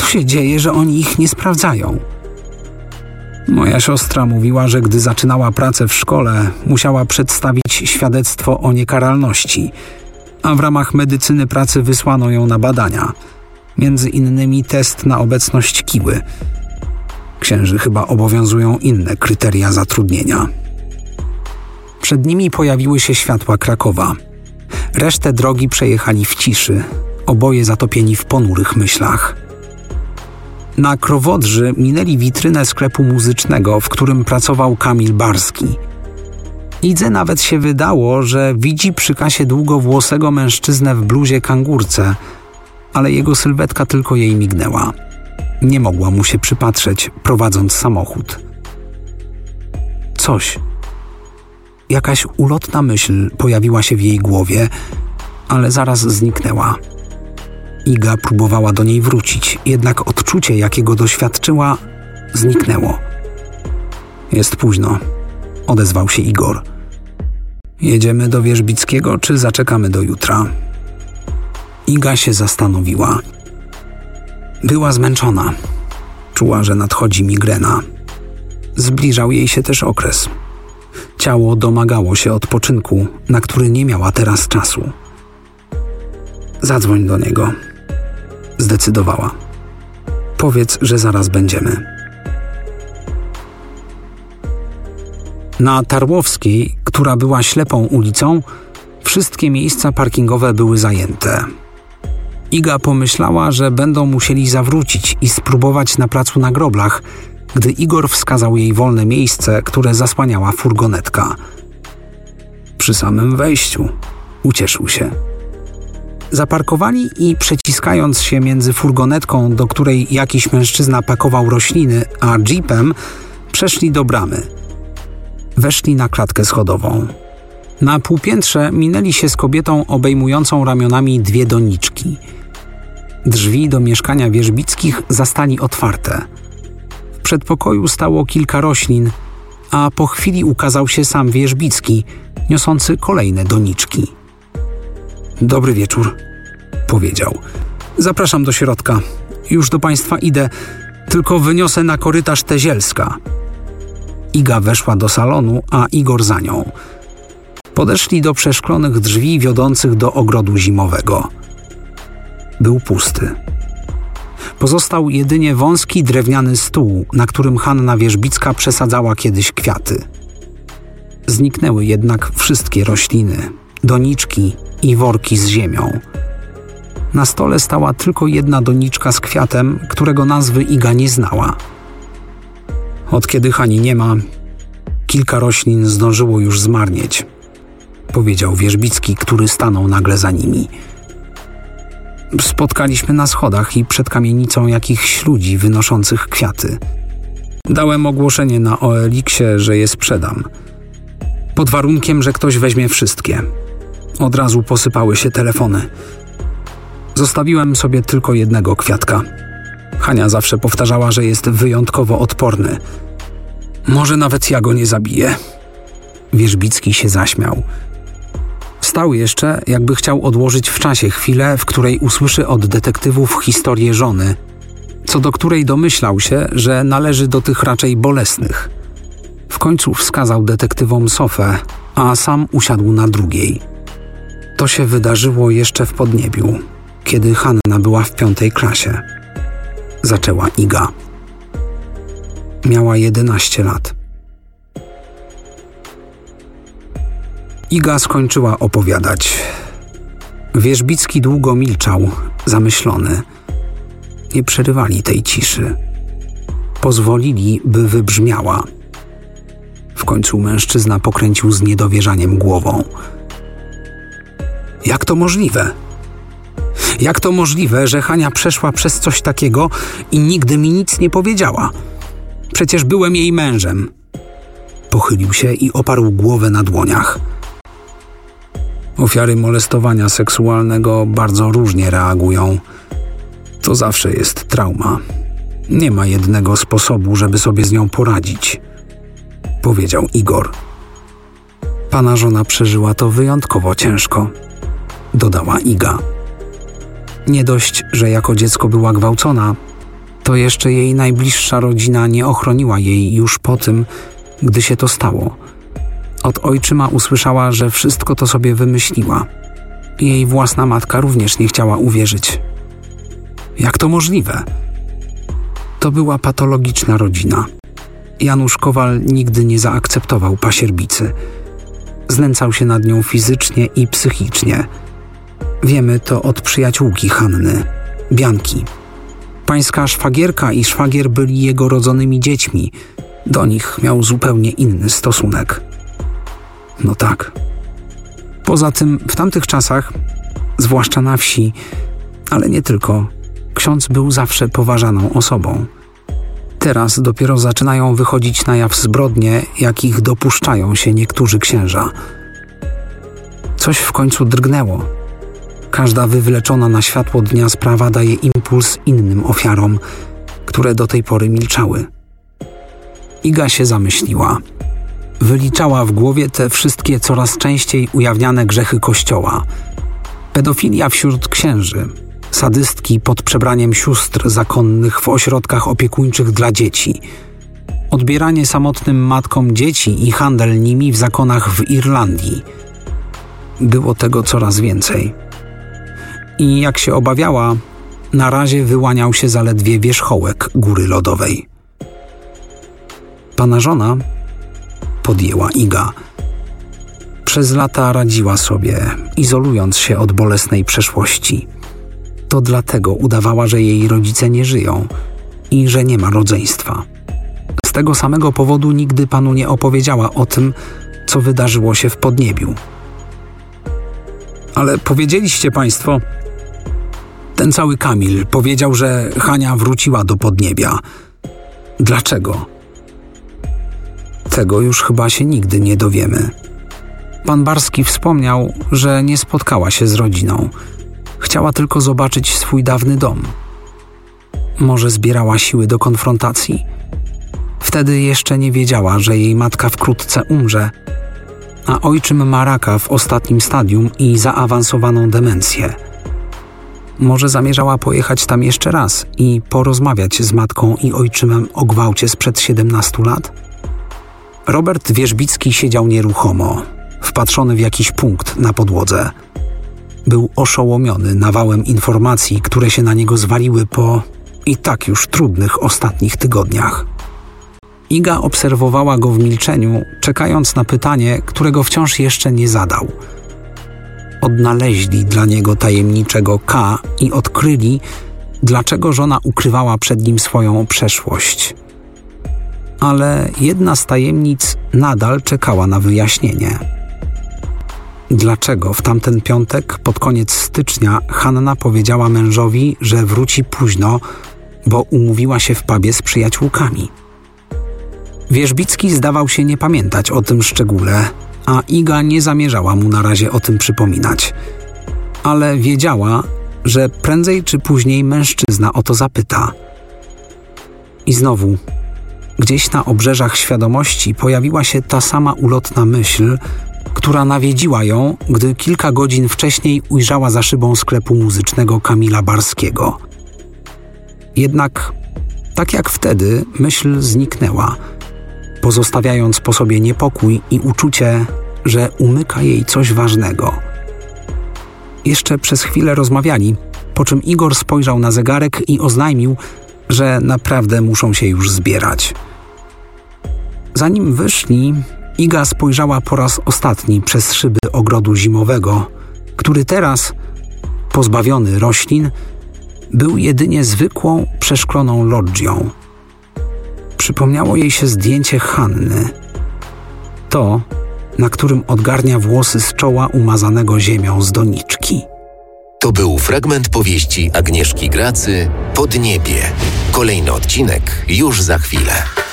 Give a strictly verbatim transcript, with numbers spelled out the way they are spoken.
tu się dzieje, że oni ich nie sprawdzają? Moja siostra mówiła, że gdy zaczynała pracę w szkole, musiała przedstawić świadectwo o niekaralności, a w ramach medycyny pracy wysłano ją na badania, między innymi test na obecność kiły. Księży chyba obowiązują inne kryteria zatrudnienia. Przed nimi pojawiły się światła Krakowa. Resztę drogi przejechali w ciszy, oboje zatopieni w ponurych myślach. Na Krowodrzy minęli witrynę sklepu muzycznego, w którym pracował Kamil Barski. Idze nawet się wydało, że widzi przy kasie długowłosego mężczyznę w bluzie kangurce, ale jego sylwetka tylko jej mignęła. Nie mogła mu się przypatrzeć, prowadząc samochód. Coś. Jakaś ulotna myśl pojawiła się w jej głowie, ale zaraz zniknęła. Iga próbowała do niej wrócić, jednak odczucie, jakiego doświadczyła, zniknęło. Jest późno, odezwał się Igor. Jedziemy do Wierzbickiego, czy zaczekamy do jutra? Iga się zastanowiła. Była zmęczona. Czuła, że nadchodzi migrena. Zbliżał jej się też okres. Ciało domagało się odpoczynku, na który nie miała teraz czasu. Zadzwoń do niego. Zdecydowała. Powiedz, że zaraz będziemy. Na Tarłowskiej, która była ślepą ulicą, wszystkie miejsca parkingowe były zajęte. Iga pomyślała, że będą musieli zawrócić i spróbować na placu na Groblach, gdy Igor wskazał jej wolne miejsce, które zasłaniała furgonetka. Przy samym wejściu ucieszył się. Zaparkowali i przeciskając się między furgonetką, do której jakiś mężczyzna pakował rośliny, a jeepem, przeszli do bramy. Weszli na klatkę schodową. Na półpiętrze minęli się z kobietą obejmującą ramionami dwie doniczki. Drzwi do mieszkania Wierzbickich zastali otwarte. W przedpokoju stało kilka roślin, a po chwili ukazał się sam Wierzbicki, niosący kolejne doniczki. Dobry wieczór, powiedział. Zapraszam do środka. Już do państwa idę, tylko wyniosę na korytarz te zielska. Iga weszła do salonu, a Igor za nią. Podeszli do przeszklonych drzwi wiodących do ogrodu zimowego. Był pusty. Pozostał jedynie wąski drewniany stół, na którym Hanna Wierzbicka przesadzała kiedyś kwiaty. Zniknęły jednak wszystkie rośliny, doniczki i worki z ziemią. Na stole stała tylko jedna doniczka z kwiatem, którego nazwy Iga nie znała. Od kiedy Hani nie ma, kilka roślin zdążyło już zmarnieć, powiedział Wierzbicki, który stanął nagle za nimi. Spotkaliśmy na schodach i przed kamienicą jakichś ludzi wynoszących kwiaty. Dałem ogłoszenie na O L X ie, że je sprzedam. Pod warunkiem, że ktoś weźmie wszystkie. Od razu posypały się telefony. Zostawiłem sobie tylko jednego kwiatka. Hania zawsze powtarzała, że jest wyjątkowo odporny. Może nawet ja go nie zabiję. Wierzbicki się zaśmiał. Stał jeszcze, jakby chciał odłożyć w czasie chwilę, w której usłyszy od detektywów historię żony, co do której domyślał się, że należy do tych raczej bolesnych. W końcu wskazał detektywom sofę, a sam usiadł na drugiej. To się wydarzyło jeszcze w Podniebiu, kiedy Hanna była w piątej klasie. Zaczęła Iga. Miała jedenaście lat. Iga skończyła opowiadać. Wierzbicki długo milczał, zamyślony. Nie przerywali tej ciszy. Pozwolili, by wybrzmiała. W końcu mężczyzna pokręcił z niedowierzaniem głową. Jak to możliwe? Jak to możliwe, że Hania przeszła przez coś takiego i nigdy mi nic nie powiedziała? Przecież byłem jej mężem. Pochylił się i oparł głowę na dłoniach. Ofiary molestowania seksualnego bardzo różnie reagują. To zawsze jest trauma. Nie ma jednego sposobu, żeby sobie z nią poradzić, powiedział Igor. Pana żona przeżyła to wyjątkowo ciężko, dodała Iga. Nie dość, że jako dziecko była gwałcona, To jeszcze jej najbliższa rodzina nie ochroniła jej już po tym, gdy się to stało. Od ojczyma usłyszała, że wszystko to sobie wymyśliła. Jej własna matka również nie chciała uwierzyć. Jak to możliwe? To była patologiczna rodzina. Janusz Kowal nigdy nie zaakceptował pasierbicy. Znęcał się nad nią fizycznie i psychicznie. Wiemy to od przyjaciółki Hanny, Bianki. Pańska szwagierka i szwagier byli jego rodzonymi dziećmi. Do nich miał zupełnie inny stosunek. No tak. Poza tym w tamtych czasach, zwłaszcza na wsi, ale nie tylko, ksiądz był zawsze poważaną osobą. Teraz dopiero zaczynają wychodzić na jaw zbrodnie, jakich dopuszczają się niektórzy księża. Coś w końcu drgnęło. Każda wywleczona na światło dnia sprawa daje impuls innym ofiarom, które do tej pory milczały. Iga się zamyśliła. Wyliczała w głowie te wszystkie coraz częściej ujawniane grzechy Kościoła. Pedofilia wśród księży, sadystki pod przebraniem sióstr zakonnych w ośrodkach opiekuńczych dla dzieci, odbieranie samotnym matkom dzieci i handel nimi w zakonach w Irlandii. Było tego coraz więcej. I jak się obawiała, na razie wyłaniał się zaledwie wierzchołek góry lodowej. Pana żona, podjęła Iga, przez lata radziła sobie, izolując się od bolesnej przeszłości. To dlatego udawała, że jej rodzice nie żyją i że nie ma rodzeństwa. Z tego samego powodu nigdy panu nie opowiedziała o tym, co wydarzyło się w Podniebiu. Ale powiedzieliście państwo, ten cały Kamil powiedział, że Hania wróciła do Podniebia. Dlaczego? Tego już chyba się nigdy nie dowiemy. Pan Barski wspomniał, że nie spotkała się z rodziną. Chciała tylko zobaczyć swój dawny dom. Może zbierała siły do konfrontacji? Wtedy jeszcze nie wiedziała, że jej matka wkrótce umrze, a ojczym ma raka w ostatnim stadium i zaawansowaną demencję. Może zamierzała pojechać tam jeszcze raz i porozmawiać z matką i ojczymem o gwałcie sprzed siedemnastu lat? Robert Wierzbicki siedział nieruchomo, wpatrzony w jakiś punkt na podłodze. Był oszołomiony nawałem informacji, które się na niego zwaliły po i tak już trudnych ostatnich tygodniach. Iga obserwowała go w milczeniu, czekając na pytanie, którego wciąż jeszcze nie zadał. Odnaleźli dla niego tajemniczego K i odkryli, dlaczego żona ukrywała przed nim swoją przeszłość. Ale jedna z tajemnic nadal czekała na wyjaśnienie. Dlaczego w tamten piątek, pod koniec stycznia, Hanna powiedziała mężowi, że wróci późno, bo umówiła się w pubie z przyjaciółkami? Wierzbicki zdawał się nie pamiętać o tym szczególe, a Iga nie zamierzała mu na razie o tym przypominać. Ale wiedziała, że prędzej czy później mężczyzna o to zapyta. I znowu, gdzieś na obrzeżach świadomości pojawiła się ta sama ulotna myśl, która nawiedziła ją, gdy kilka godzin wcześniej ujrzała za szybą sklepu muzycznego Kamila Barskiego. Jednak, tak jak wtedy, myśl zniknęła, pozostawiając po sobie niepokój i uczucie, że umyka jej coś ważnego. Jeszcze przez chwilę rozmawiali, po czym Igor spojrzał na zegarek i oznajmił, że naprawdę muszą się już zbierać. Zanim wyszli, Iga spojrzała po raz ostatni przez szyby ogrodu zimowego, który teraz, pozbawiony roślin, był jedynie zwykłą, przeszkloną loggią. Przypomniało jej się zdjęcie Hanny. To, na którym odgarnia włosy z czoła umazanego ziemią z doniczki. To był fragment powieści Agnieszki Gracy Podniebie. Kolejny odcinek już za chwilę.